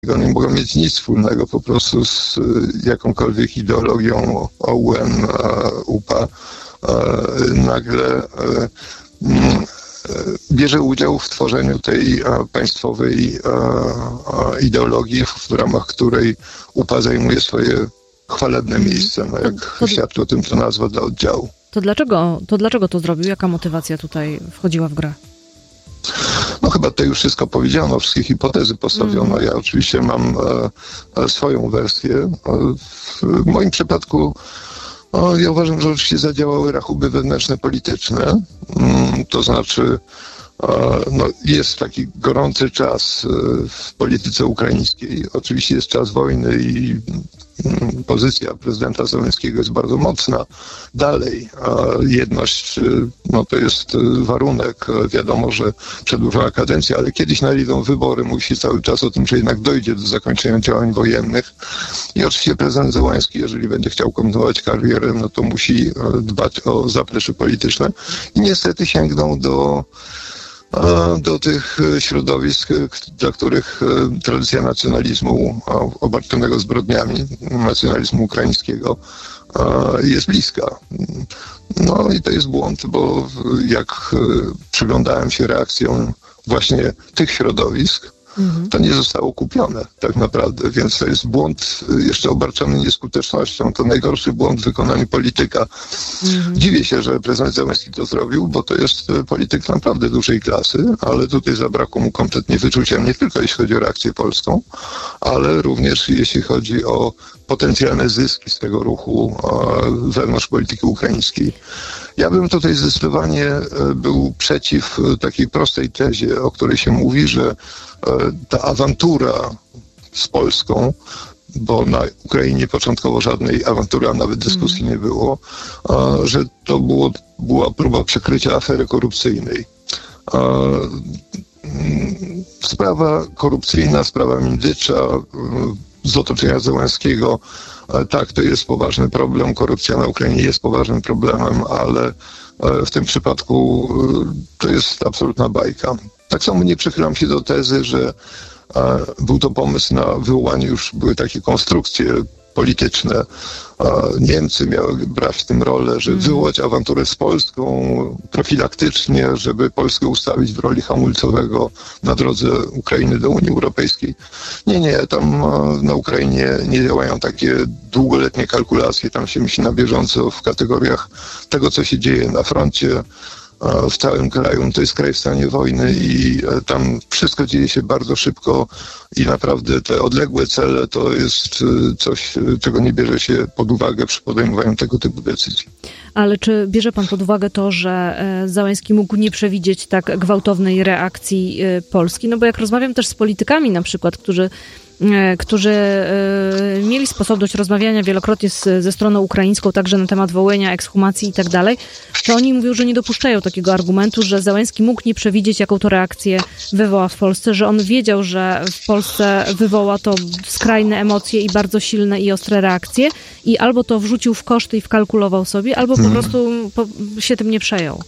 nie mogą mieć nic wspólnego po prostu z jakąkolwiek ideologią OUN, UPA, nagle bierze udział w tworzeniu tej państwowej ideologii, w ramach której UPA zajmuje swoje chwalebne miejsce, jak świadczy o tym to nazwa dla oddziału. To dlaczego to zrobił? Jaka motywacja tutaj wchodziła w grę? No chyba tutaj już wszystko powiedziano, wszystkie hipotezy postawiono. Ja oczywiście mam swoją wersję. W moim przypadku ja uważam, że oczywiście zadziałały rachuby wewnętrzne polityczne. To znaczy jest taki gorący czas w polityce ukraińskiej. Oczywiście jest czas wojny i pozycja prezydenta Zełenskiego jest bardzo mocna. Dalej jedność to jest warunek. Wiadomo, że przedłużała kadencja, ale kiedyś nadejdą wybory. Mówi się cały czas o tym, że jednak dojdzie do zakończenia działań wojennych. I oczywiście prezydent Zełenski, jeżeli będzie chciał kontynuować karierę, to musi dbać o zaplecze polityczne. I niestety sięgną do tych środowisk, dla których tradycja nacjonalizmu obarczonego zbrodniami, nacjonalizmu ukraińskiego jest bliska. No i to jest błąd, bo jak przyglądałem się reakcjom właśnie tych środowisk, to nie zostało kupione tak naprawdę, więc to jest błąd jeszcze obarczony nieskutecznością. To najgorszy błąd w wykonaniu polityka. Dziwię się, że prezydent Zełenski to zrobił, bo to jest polityk naprawdę dużej klasy, ale tutaj zabrakło mu kompletnie wyczucia, nie tylko jeśli chodzi o reakcję polską, ale również jeśli chodzi o potencjalne zyski z tego ruchu wewnątrz polityki ukraińskiej. Ja bym tutaj zdecydowanie był przeciw takiej prostej tezie, o której się mówi, że ta awantura z Polską, bo na Ukrainie początkowo żadnej awantury, a nawet dyskusji nie było, że to była próba przykrycia afery korupcyjnej. Sprawa korupcyjna, sprawa Mindycza z otoczenia Zełenskiego, tak, to jest poważny problem. Korupcja na Ukrainie jest poważnym problemem, ale w tym przypadku to jest absolutna bajka. Tak samo nie przychylam się do tezy, że był to pomysł na wywołanie, już były takie konstrukcje polityczne. Niemcy miały brać w tym rolę, żeby wywołać awanturę z Polską profilaktycznie, żeby Polskę ustawić w roli hamulcowego na drodze Ukrainy do Unii Europejskiej. Nie, tam na Ukrainie nie działają takie długoletnie kalkulacje, tam się myśli na bieżąco w kategoriach tego, co się dzieje na froncie, w całym kraju. To jest kraj w stanie wojny i tam wszystko dzieje się bardzo szybko i naprawdę te odległe cele to jest coś, czego nie bierze się pod uwagę przy podejmowaniu tego typu decyzji. Ale czy bierze pan pod uwagę to, że Zełenski mógł nie przewidzieć tak gwałtownej reakcji Polski? No bo jak rozmawiam też z politykami na przykład, którzy mieli sposobność rozmawiania wielokrotnie ze stroną ukraińską, także na temat Wołynia, ekshumacji i tak dalej, to oni mówią, że nie dopuszczają takiego argumentu, że Zełenski mógł nie przewidzieć, jaką to reakcję wywoła w Polsce, że on wiedział, że w Polsce wywoła to skrajne emocje i bardzo silne i ostre reakcje i albo to wrzucił w koszty i wkalkulował sobie, albo po prostu się tym nie przejął.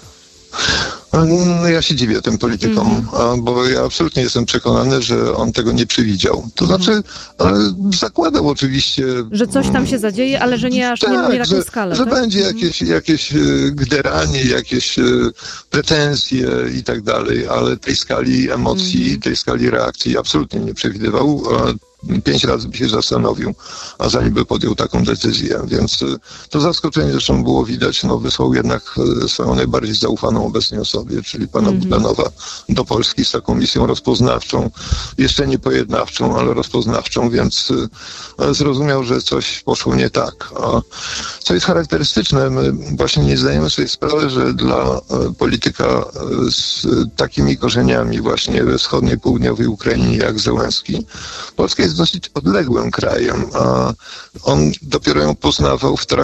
No ja się dziwię tym politykom, bo ja absolutnie jestem przekonany, że on tego nie przewidział. To znaczy zakładał oczywiście... Że coś tam się zadzieje, ale że nie aż nie taką skalę. Że będzie jakieś gderanie, jakieś pretensje i tak dalej, ale tej skali emocji, tej skali reakcji absolutnie nie przewidywał. 5 razy by się zastanowił, a zanim by podjął taką decyzję. Więc to zaskoczenie zresztą było widać, wysłał jednak swoją najbardziej zaufaną obecnie osobie, czyli pana Budanowa do Polski z taką misją rozpoznawczą, jeszcze nie pojednawczą, ale rozpoznawczą, więc zrozumiał, że coś poszło nie tak. Co jest charakterystyczne, my właśnie nie zdajemy sobie sprawy, że dla polityka z takimi korzeniami właśnie we wschodniej, południowej Ukrainie jak Zełenski, Polska jest dosyć odległym krajem, a on dopiero ją poznawał w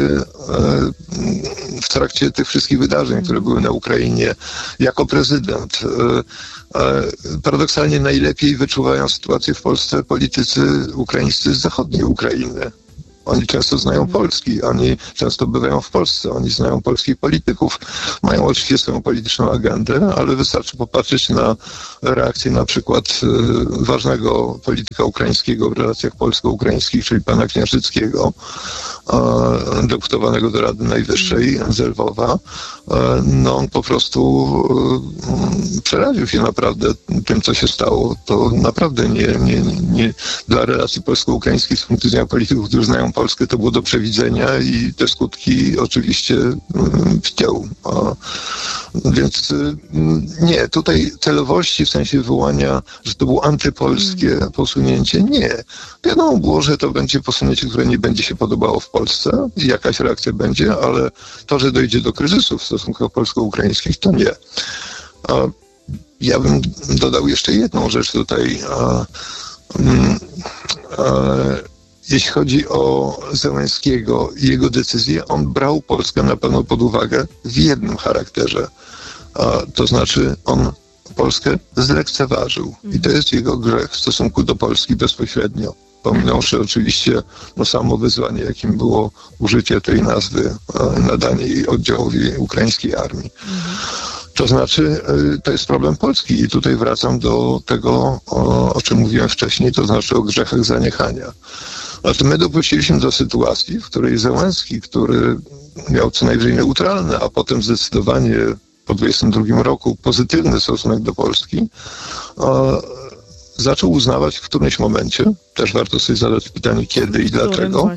trakcie tych wszystkich wydarzeń, które były na Ukrainie jako prezydent. Paradoksalnie najlepiej wyczuwają sytuację w Polsce politycy ukraińscy z zachodniej Ukrainy. Oni często znają Polski, oni często bywają w Polsce, oni znają polskich polityków. Mają oczywiście swoją polityczną agendę, ale wystarczy popatrzeć na reakcję na przykład ważnego polityka ukraińskiego w relacjach polsko-ukraińskich, czyli pana Kniarzyckiego, deputowanego do Rady Najwyższej z Lwowa. No on po prostu przeraził się naprawdę tym, co się stało. To naprawdę nie dla relacji polsko-ukraińskich z punktu widzenia polityków, którzy znają Polskę, to było do przewidzenia i te skutki oczywiście widział. Więc nie, tutaj celowości w sensie wywołania, że to było antypolskie posunięcie, nie. Wiadomo było, że to będzie posunięcie, które nie będzie się podobało w Polsce i jakaś reakcja będzie, ale to, że dojdzie do kryzysu w stosunkach polsko-ukraińskich, to nie. Ja bym dodał jeszcze jedną rzecz tutaj. Jeśli chodzi o Zełenskiego i jego decyzję, on brał Polskę na pewno pod uwagę w jednym charakterze. To znaczy on Polskę zlekceważył. I to jest jego grzech w stosunku do Polski bezpośrednio. Pominąwszy oczywiście samo wyzwanie, jakim było użycie tej nazwy, nadanie jej oddziałowi ukraińskiej armii. To znaczy, to jest problem Polski i tutaj wracam do tego, o czym mówiłem wcześniej, to znaczy o grzechach zaniechania. Znaczy my dopuściliśmy do sytuacji, w której Zełenski, który miał co najwyżej neutralny, a potem zdecydowanie po 22 roku pozytywny stosunek do Polski, zaczął uznawać w którymś momencie, też warto sobie zadać pytanie kiedy i dlaczego,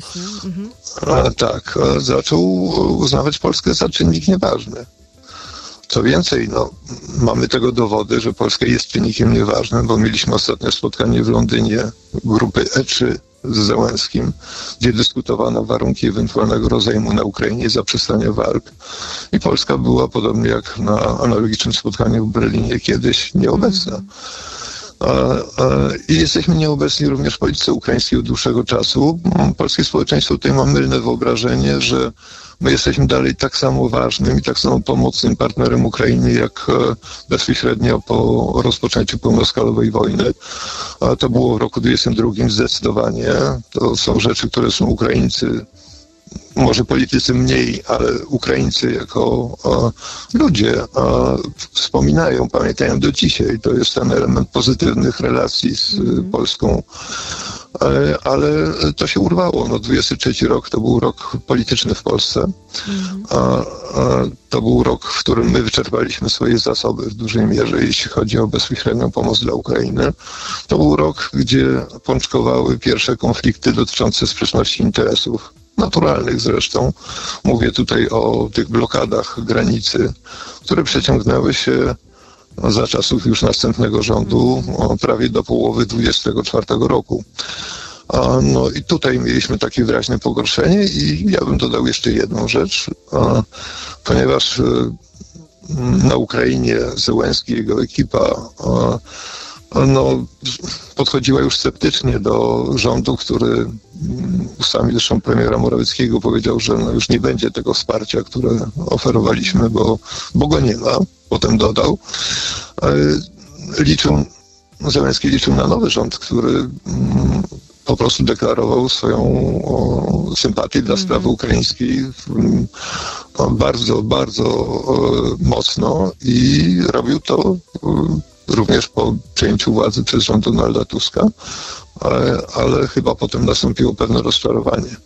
zaczął uznawać Polskę za czynnik nieważny. Co więcej, mamy tego dowody, że Polska jest czynnikiem nieważnym, bo mieliśmy ostatnie spotkanie w Londynie grupy E3 z Zełenskim, gdzie dyskutowano warunki ewentualnego rozejmu na Ukrainie, zaprzestania walk. I Polska była, podobnie jak na analogicznym spotkaniu w Berlinie kiedyś, nieobecna. I jesteśmy nieobecni również w polityce ukraińskiej od dłuższego czasu. Polskie społeczeństwo tutaj ma mylne wyobrażenie, że my jesteśmy dalej tak samo ważnym i tak samo pomocnym partnerem Ukrainy, jak bezpośrednio po rozpoczęciu pełnoskalowej wojny. To było w roku 2022 zdecydowanie. To są rzeczy, które są Ukraińcy, może politycy mniej, ale Ukraińcy jako ludzie wspominają, pamiętają do dzisiaj. To jest ten element pozytywnych relacji z Polską. Ale to się urwało. 23 rok to był rok polityczny w Polsce. To był rok, w którym my wyczerpaliśmy swoje zasoby w dużej mierze, jeśli chodzi o bezpośrednią pomoc dla Ukrainy. To był rok, gdzie pączkowały pierwsze konflikty dotyczące sprzeczności interesów. Naturalnych zresztą. Mówię tutaj o tych blokadach granicy, które przeciągnęły się za czasów już następnego rządu prawie do połowy 24 roku. I tutaj mieliśmy takie wyraźne pogorszenie i ja bym dodał jeszcze jedną rzecz, ponieważ na Ukrainie Zełenski i jego ekipa podchodziła już sceptycznie do rządu, który ustami zresztą premiera Morawieckiego powiedział, że już nie będzie tego wsparcia, które oferowaliśmy, bo go nie ma. Potem dodał. Zełenski liczył na nowy rząd, który po prostu deklarował swoją sympatię dla sprawy ukraińskiej bardzo, bardzo mocno i robił to również po przejęciu władzy przez rząd Donalda Tuska, ale chyba potem nastąpiło pewne rozczarowanie.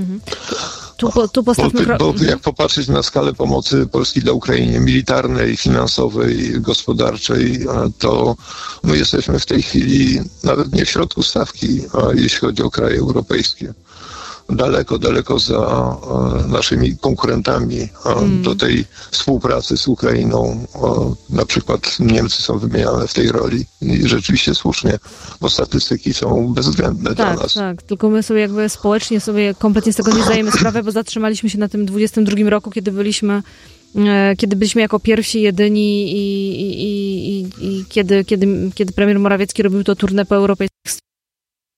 Bo jak popatrzeć na skalę pomocy Polski dla Ukrainy, militarnej, finansowej, gospodarczej, to my jesteśmy w tej chwili nawet nie w środku stawki, jeśli chodzi o kraje europejskie. Daleko za naszymi konkurentami do tej współpracy z Ukrainą. Na przykład Niemcy są wymieniane w tej roli i rzeczywiście słusznie, bo statystyki są bezwzględne dla nas. Tak, tylko my sobie jakby społecznie sobie kompletnie z tego nie zdajemy sprawy, bo zatrzymaliśmy się na tym 22 roku, kiedy byliśmy jako pierwsi, jedyni i kiedy premier Morawiecki robił to tournée po europejskich